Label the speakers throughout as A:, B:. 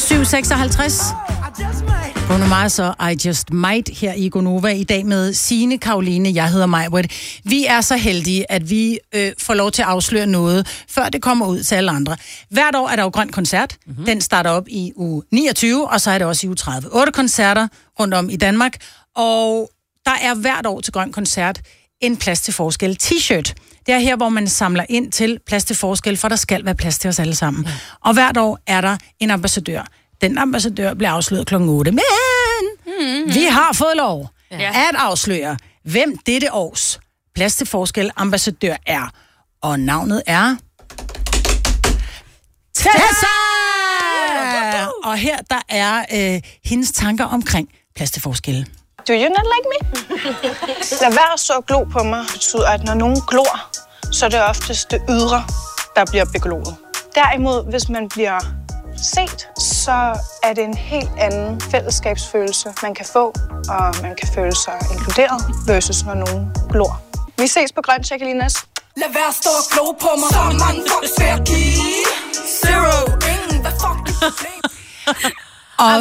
A: 7:56. Bruno Mars og I Just Might her i Gonova i dag med Signe, Karoline, jeg hedder Majbrit. Vi er så heldige, at vi får lov til at afsløre noget, før det kommer ud til alle andre. Hvert år er der jo Grøn Koncert. Den starter op i uge 29, og så er det også i uge 30. 8 koncerter rundt om i Danmark, og der er hvert år til Grøn Koncert en Plads til Forskel t-shirt. Det er her, hvor man samler ind til Plads til Forskel, for der skal være plads til os alle sammen. Ja. Og hvert år er der en ambassadør. Den ambassadør bliver afsløret kl. 8. Men vi har fået lov at afsløre, hvem dette års Plads til Forskel ambassadør er. Og navnet er Tessa! Og her der er hendes tanker omkring Plads til Forskel.
B: Do you not like me? Lad være at så glo på mig betyder, at når nogen glor, så er det oftest det ydre, der bliver begloet. Derimod, hvis man bliver set, så er det en helt anden fællesskabsfølelse, man kan få, og man kan føle sig inkluderet, versus når nogen glor. Vi ses på Grøn, Jacquelinas.
C: Lad være stå og glo på mig, så mange fuck svært give. Zero, ingen, hvad fuck
A: Og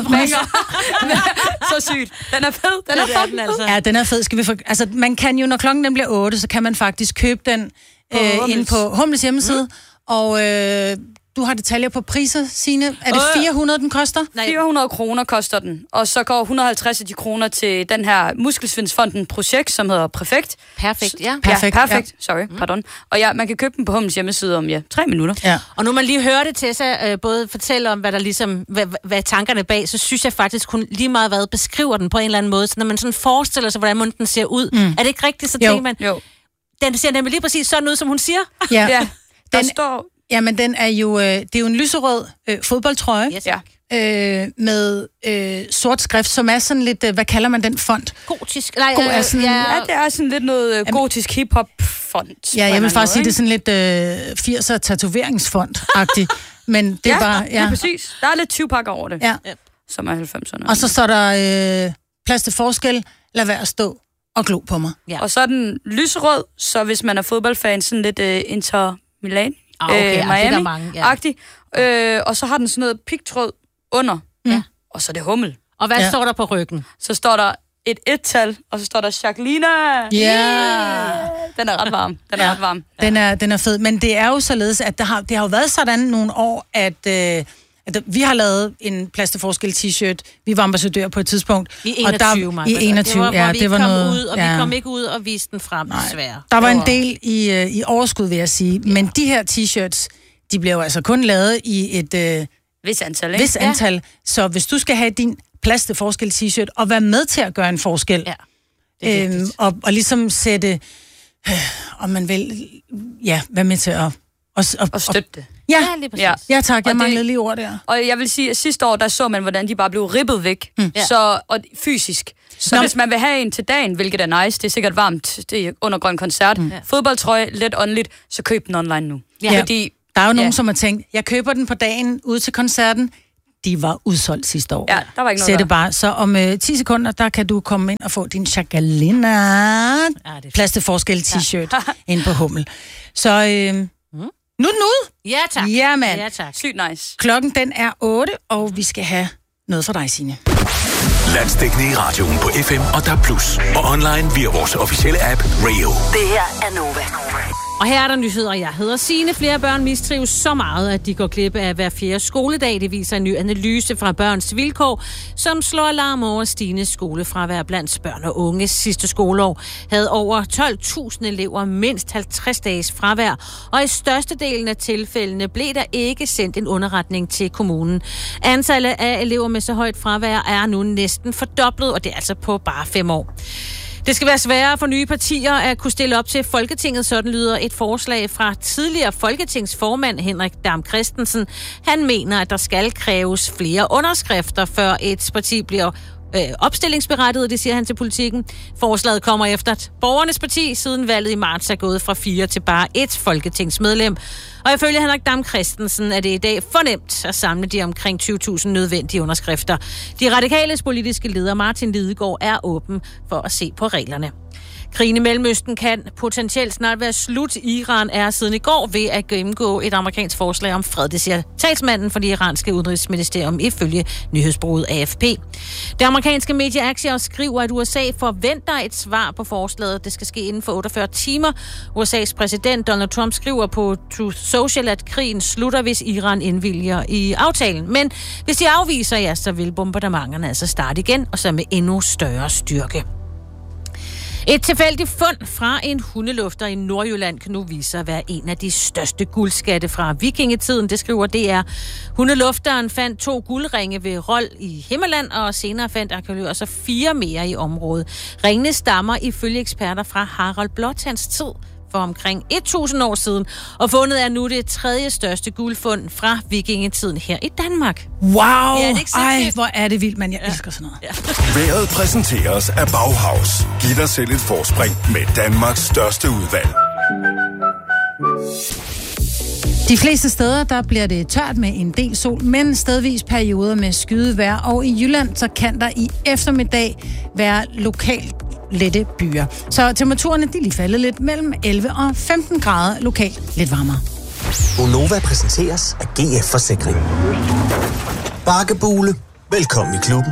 D: så sygt. Den er fed. Den er fed, altså.
A: Ja, den er fed. Skal vi altså, man kan jo, når klokken den bliver 8, så kan man faktisk købe den inde på Humles hjemmeside. Og du har detaljer på priser, Signe. Er det 400, den koster?
D: Nej. 400 kroner koster den. Og så går 150 af de kroner til den her Muskelsvindsfonden projekt, som hedder Perfekt.
E: Perfekt, ja.
A: Perfekt.
D: Sorry, pardon. Og ja, man kan købe den på Humles hjemmeside om 3 minutter.
E: Ja. Og nu man lige hørte Tessa både fortælle om, hvad der ligesom, hvad tankerne bag, så synes jeg faktisk, hun lige meget hvad beskriver den på en eller anden måde. Så når man sådan forestiller sig, hvordan den ser ud. Er det ikke rigtigt, så tænker man, den ser nemlig lige præcis sådan ud, som hun siger.
A: Ja.
D: Der står...
A: Jamen, den er jo, det er jo en lyserød fodboldtrøje med sort skrift, som er sådan lidt, hvad kalder man den font?
E: Gotisk.
D: det er sådan lidt noget gotisk hip-hop-font.
A: Ja, jeg vil faktisk sige, det er sådan lidt 80'er tatoveringsfont-agtigt. Men det er bare...
D: Ja, præcis. Der er lidt 20-pakker over det, som er 90'erne.
A: Og så står der Plads til Forskel, lad være at stå og glo på mig.
D: Ja. Og så er den lyserød, så hvis man er fodboldfan, sådan lidt Inter Milan. Miami-agtig. Og så har den sådan noget pigtråd under. Ja. Og så er det hummel.
E: Og hvad står der på ryggen?
D: Så står der et 1-tal, og så står der Jacqueline. Den er ret varm.
A: Den er fed. Men det er jo således, at det har jo været sådan nogle år, at vi har lavet en Plads til Forskel t-shirt. Vi var ambassadør på et tidspunkt.
E: I 21,
A: I 21,
E: det var noget... Ud, og
A: vi
E: kom ikke ud og viste den frem, desværre.
A: Der var en del i overskud, vil jeg sige. Ja. Men de her t-shirts, de bliver jo altså kun lavet i et...
D: vis antal, ikke?
A: Vis antal. Så hvis du skal have din Plads til Forskel t-shirt, og være med til at gøre en forskel, og ligesom sætte... om man vil... være med til at...
D: Og støtte det.
A: Ja, tak. Jeg manglede lige ord der.
D: Og jeg vil sige, at sidste år, der så man, hvordan de bare blev ribbet væk. Og fysisk. Så hvis man vil have en til dagen, hvilket er nice, det er sikkert varmt, det er under Grøn Koncert, fodboldtrøje, lidt åndeligt, så køb den online nu.
A: Ja. Fordi der er jo nogen, som har tænkt, jeg køber den på dagen ude til koncerten. De var udsolgt sidste år.
D: Ja, der var ikke noget
A: det bare. Så om 10 sekunder, der kan du komme ind og få din Jacqueline Plads til Forskel t-shirt ind på Hummel. Så... Nu er den ude.
E: Ja, tak.
A: Ja, mand.
E: Ja, tak.
D: Sygt nice.
A: Klokken, den er 8, og vi skal have noget fra dig, Signe.
F: Landsdækkende i radioen på FM og DAB+. Og online via vores officielle app, Radio.
G: Det her er Nova.
E: Og her er der nyheder. Jeg hedder Signe. Flere børn mistrives så meget, at de går glip af hver 4. skoledag. Det viser en ny analyse fra Børns Vilkår, som slår alarm over stigende skolefravær blandt børn og unge. Sidste skoleår havde over 12.000 elever mindst 50 dages fravær, og i størstedelen af tilfældene blev der ikke sendt en underretning til kommunen. Antallet af elever med så højt fravær er nu næsten fordoblet, og det er altså på bare 5 år. Det skal være sværere for nye partier at kunne stille op til Folketinget, sådan lyder et forslag fra tidligere folketingsformand Henrik Dam Kristensen. Han mener, at der skal kræves flere underskrifter, før et parti bliver opstillingsberettiget, det siger han til Politikken. Forslaget kommer efter, at Borgernes Parti siden valget i marts er gået fra 4 til bare 1 folketingsmedlem. Og ifølge Henrik Dam Christensen er det i dag fornemt at samle de omkring 20.000 nødvendige underskrifter. De radikales politiske leder Martin Lidegaard er åben for at se på reglerne. Krigen i Mellemøsten kan potentielt snart være slut. Iran er siden i går ved at gennemgå et amerikansk forslag om fred. Det siger talsmanden for det iranske udenrigsministerium ifølge nyhedsbureauet AFP. Det amerikanske medie Axios skriver, at USA forventer et svar på forslaget. Det skal ske inden for 48 timer. USA's præsident Donald Trump skriver på Truth Social, at krigen slutter, hvis Iran indvilger i aftalen. Men hvis de afviser, ja, så vil bombardementerne altså starte igen, og så med endnu større styrke. Et tilfældigt fund fra en hundelufter i Nordjylland kan nu vise sig at være en af de største guldskatte fra vikingetiden. Det skriver DR. Hundelufteren fandt 2 guldringe ved Rold i Himmerland, og senere fandt arkæologer så 4 mere i området. Ringene stammer ifølge eksperter fra Harald Blåtands tid for omkring 1000 år siden, og fundet er nu det 3. største guldfund fra vikingetiden her i Danmark.
A: Wow!
E: Ja, det
A: ej, hvor er det vildt, man. Jeg elsker sådan noget.
G: Ja. Vejret præsenteres af Bauhaus. Giv dig selv et forspring med Danmarks største udvalg.
A: De fleste steder, der bliver det tørt med en del sol, men stedvis perioder med skydevejr, og i Jylland, så kan der i eftermiddag være lokalt lette byer. Så temperaturerne, de lige faldet lidt mellem 11 og 15 grader, lokalt lidt varmere.
H: Gonova præsenteres af GF Forsikring. Bakkebule, velkommen i klubben.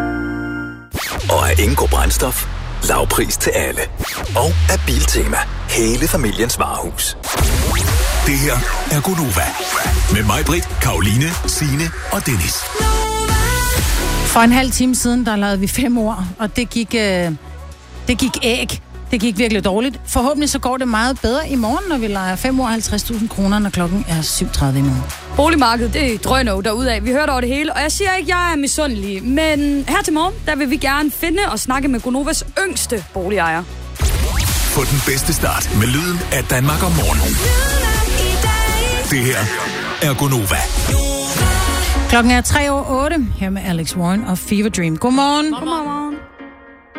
F: Og af Ingo Brændstof, lavpris til alle. Og af Biltema, hele familiens varehus. Det her er Gonova. Med mig, Britt, Karoline, Signe og Dennis.
A: For en halv time siden, der lavede vi 5 ord, og det gik æg. Det gik virkelig dårligt. Forhåbentlig så går det meget bedre i morgen, når vi leger 5 år 50.000 kroner, når klokken er 7.30 i morgen.
D: Boligmarkedet, det er drønner derudad. Vi hørte over det hele, og jeg siger ikke, jeg er misundelig. Men her til morgen, der vil vi gerne finde og snakke med Gonovas yngste boligejer.
F: Få den bedste start med lyden af Danmark om morgenen. Det her er Gonova.
A: Klokken er 3:08 her med Alex Warren og Fever Dream. Godmorgen.
D: Godmorgen.